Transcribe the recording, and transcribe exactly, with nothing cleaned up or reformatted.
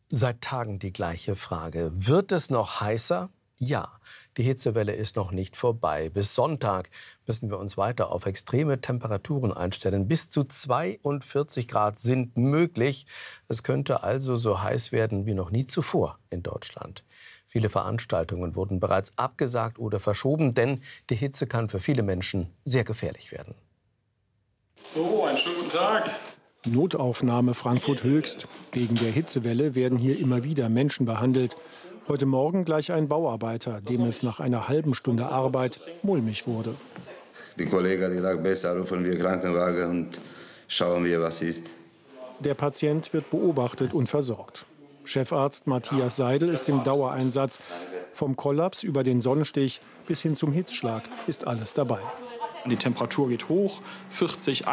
Seit Tagen die gleiche Frage. Wird es noch heißer? Ja, die Hitzewelle ist noch nicht vorbei. Bis Sonntag müssen wir uns weiter auf extreme Temperaturen einstellen. Bis zu zweiundvierzig Grad sind möglich. Es könnte also so heiß werden wie noch nie zuvor in Deutschland. Viele Veranstaltungen wurden bereits abgesagt oder verschoben, denn die Hitze kann für viele Menschen sehr gefährlich werden. So, einen schönen guten Tag. Notaufnahme Frankfurt Höchst. Wegen der Hitzewelle werden hier immer wieder Menschen behandelt. Heute Morgen gleich ein Bauarbeiter, dem es nach einer halben Stunde Arbeit mulmig wurde. Die Kollegen haben gesagt, besser rufen wir Krankenwagen und schauen wir, was ist. Der Patient wird beobachtet und versorgt. Chefarzt Matthias Seidel ist im Dauereinsatz. Vom Kollaps über den Sonnenstich bis hin zum Hitzschlag ist alles dabei. Die Temperatur geht hoch, vierzig,